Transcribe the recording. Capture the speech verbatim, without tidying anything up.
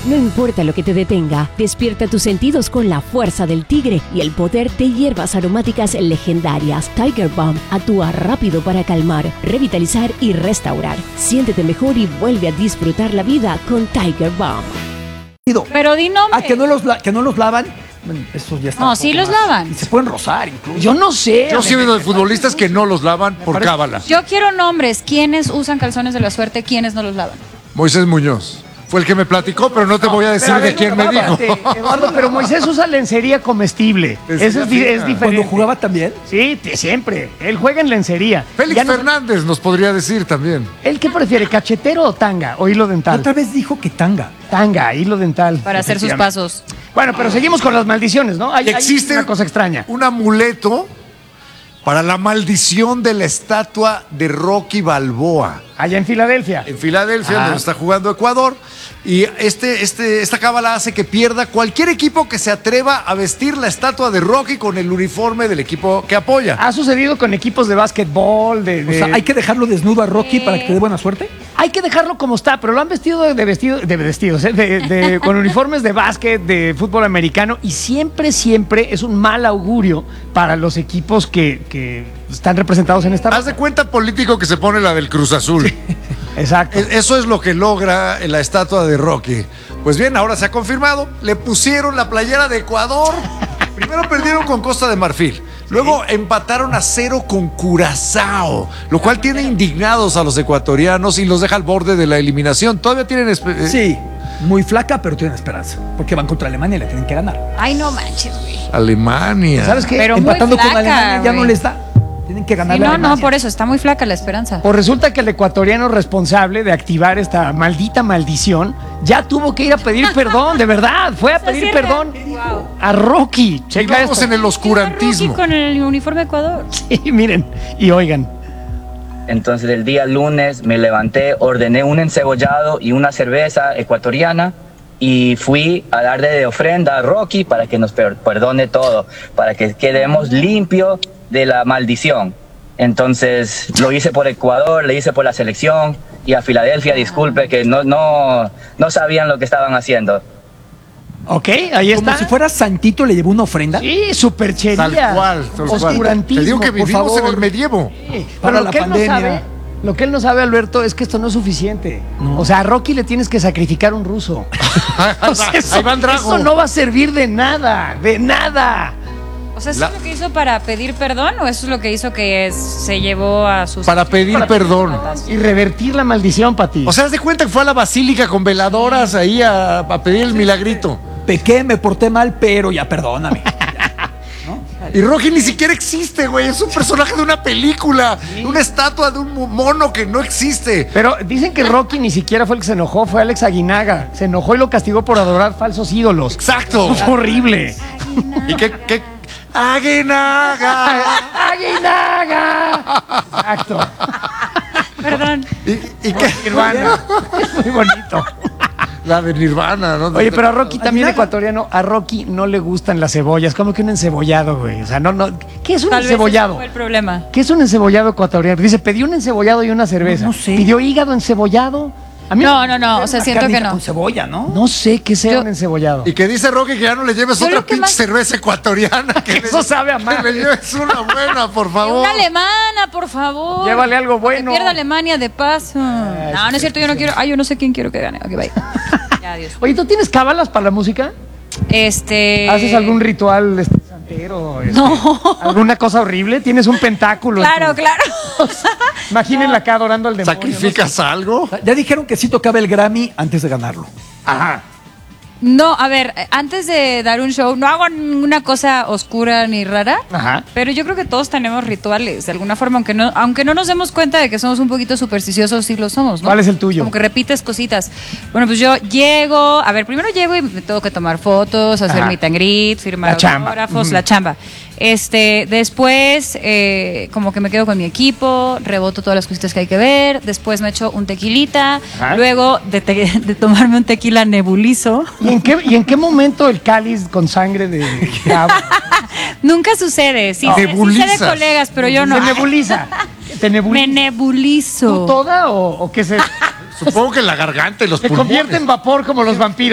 No importa lo que te detenga, despierta tus sentidos con la fuerza del tigre y el poder de hierbas aromáticas legendarias. Tiger Balm actúa rápido para calmar, revitalizar y restaurar. Siéntete mejor y vuelve a disfrutar la vida con Tiger Balm. Pero di nombre. Ah, que no los, que no los lavan. Bueno, esos ya están. No, sí los lavan. Y se pueden rozar incluso. Yo no sé. Yo sí he visto de futbolistas que no los lavan por cábala. Yo quiero nombres. ¿Quiénes usan calzones de la suerte? ¿Quiénes no los lavan? Moisés Muñoz. Fue el que me platicó, pero no te voy a decir Pero a de ver, quién no, me dijo. espérate, Eduardo, pero Moisés usa lencería comestible. Eso es, di- es diferente. Cuando jugaba también. Sí, t- siempre. Él juega en lencería. Félix Ya no- Fernández nos podría decir también. ¿Él qué prefiere, cachetero o tanga? O hilo dental. Otra vez dijo que tanga. Tanga, hilo dental. Para hacer sus Efectivamente. pasos. Bueno, pero seguimos con las maldiciones, ¿no? Hay, hay Existe una cosa extraña. un amuleto para la maldición de la estatua de Rocky Balboa. Allá en Filadelfia. En Filadelfia, Ah. donde está jugando Ecuador. Y este, este, esta cábala hace que pierda cualquier equipo que se atreva a vestir la estatua de Rocky con el uniforme del equipo que apoya. Ha sucedido con equipos de básquetbol, de... O de- sea, hay que dejarlo desnudo a Rocky para que te dé buena suerte. Hay que dejarlo como está, pero lo han vestido de, de vestido, de vestidos, ¿eh? de, de- con uniformes de básquet, de fútbol americano, y siempre, siempre es un mal augurio para los equipos que, que están representados en esta. Haz de cuenta político que se pone la del Cruz Azul. Exacto. E- Eso es lo que logra la estatua de Rocky. Pues bien, ahora se ha confirmado. Le pusieron la playera de Ecuador. Primero perdieron con Costa de Marfil. Luego empataron a cero con Curazao, lo cual tiene indignados a los ecuatorianos y los deja al borde de la eliminación. Todavía tienen... espe- eh, Sí, muy flaca, pero tienen esperanza. Porque van contra Alemania y le tienen que ganar. Ay, no manches, güey. Alemania. ¿Sabes qué? Pero muy Empatando con flaca, Alemania ya no güey. les da. Tienen que ganar Sí, la no, no, Alemania. por eso está muy flaca la esperanza. Pues resulta que el ecuatoriano responsable de activar esta maldita maldición ya tuvo que ir a pedir perdón, de verdad. Fue a O sea, pedir sí, perdón wow. a Rocky. Checa Vivamos esto. en el oscurantismo. Rocky con el uniforme de Ecuador. Sí, miren, y oigan. Entonces el día lunes me levanté, ordené un encebollado y una cerveza ecuatoriana y fui a darle de ofrenda a Rocky para que nos per- perdone todo, para que quedemos limpios de la maldición. Entonces lo hice por Ecuador, le hice por la selección y a Filadelfia, disculpe que no, no, no sabían lo que estaban haciendo. Ok, ahí Como está. si fuera santito, le llevó una ofrenda. Sí, superchería. Tal cual, tal cual. Oscurantismo, Te digo que por vivimos en favor. el medievo. Sí, Para pero lo la que él no pandemia. sabe, lo que él no sabe, Alberto, es que esto no es suficiente. No. O sea, a Rocky le tienes que sacrificar un ruso. O sea, eso, Ahí van Drago. eso no va a servir de nada, de nada. O sea, ¿eso La- es lo que hizo para pedir perdón o eso es lo que hizo que es- se llevó a sus... Para pedir perdón. Y revertir la maldición, Pati. O sea, haz de cuenta que fue a la basílica con veladoras ahí a, a pedir el milagrito. Pequé, me porté mal, pero ya perdóname. Y Rocky ni siquiera existe, güey. Es un personaje de una película. Una estatua de un mo- mono que no existe. Pero dicen que Rocky ni siquiera fue el que se enojó, fue Alex Aguinaga. Se enojó y lo castigó por adorar falsos ídolos. Exacto. Fue horrible. ¿Y qué? qué? Aguinaga. ¡Aguinaga! Exacto. Perdón. ¿Y, y qué? Nirvana. Es muy bonito. La de Nirvana, ¿no? Oye, pero a Rocky también Aguinaga. ecuatoriano, a Rocky no le gustan las cebollas, como que un encebollado, güey. O sea, no, no. ¿Qué es un Tal vez ese encebollado? fue el problema. ¿Qué es un encebollado ecuatoriano? Dice, pedí un encebollado y una cerveza. No, no sé. ¿Pidió hígado encebollado? A mí No, no, no, o sea, Una siento que carnita no. con cebolla, ¿no? No sé qué sea Yo- un encebollado. Y que dice Rocky que ya no le lleves Yo otra lo que pinche más- cerveza ecuatoriana. Que Eso le- sabe a mal. Que le lleves una buena, por favor. Una alemana, por favor. Llévale algo bueno. Que pierda Alemania de paso. No, no es cierto, yo no quiero. Ay, yo no sé quién quiero que gane. Ok, bye. Ya, adiós. Oye, ¿tú tienes cábalas para la música? Este. ¿Haces algún ritual este, santero? este, No. ¿Alguna cosa horrible? ¿Tienes un pentáculo? en Claro, tu- claro. Imagínenla acá adorando al demonio. ¿Sacrificas algo? Ya dijeron que sí tocaba el Grammy antes de ganarlo. Ajá. No, a ver, antes de dar un show, no hago ninguna cosa oscura ni rara. Ajá. Pero yo creo que todos tenemos rituales, de alguna forma, aunque no, aunque no nos demos cuenta de que somos un poquito supersticiosos, sí lo somos, ¿no? ¿Cuál es el tuyo? Como que repites cositas. Bueno, pues yo llego, a ver, primero llego y me tengo que tomar fotos, hacer Ajá. meet and greet, firmar La chamba. autógrafos, Ujú. la chamba. Este, después, eh, como que me quedo con mi equipo, reboto todas las cositas que hay que ver, después me echo un tequilita, Ajá. luego de, te- de tomarme un tequila nebulizo. ¿Y en qué, y en qué momento el cáliz con sangre de agua Nunca sucede, sí, No. sé- sí sé de Nebulizas. colegas, pero yo no. se nebuliza? ¿Te Me nebuliza? nebulizo. ¿Tú toda o, o qué se, Supongo que en la garganta y los se pulmones. convierte en vapor como los vampiros?